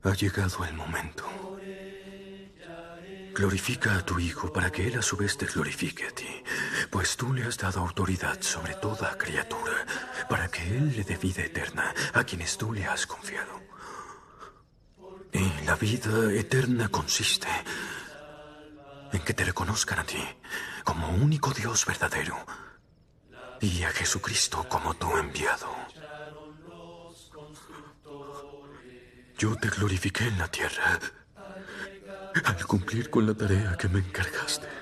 Ha llegado el momento. Glorifica a tu Hijo para que Él a su vez te glorifique a ti, pues tú le has dado autoridad sobre toda criatura, para que Él le dé vida eterna a quienes tú le has confiado. Y la vida eterna consiste en que te reconozcan a ti como único Dios verdadero y a Jesucristo como tu enviado. Yo te glorifiqué en la tierra al cumplir con la tarea que me encargaste.